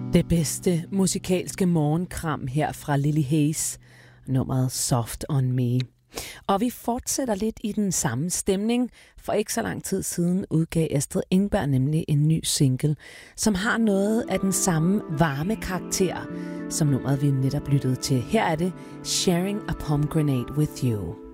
Det bedste musikalske morgenkram her fra Lily Hayes, nummeret Soft on Me. Og vi fortsætter lidt i den samme stemning. For ikke så lang tid siden udgav Astrid Engberg nemlig en ny single, som har noget af den samme varme karakter, som nummeret vi netop lyttede til. Her er det Sharing a Pomegranate with You.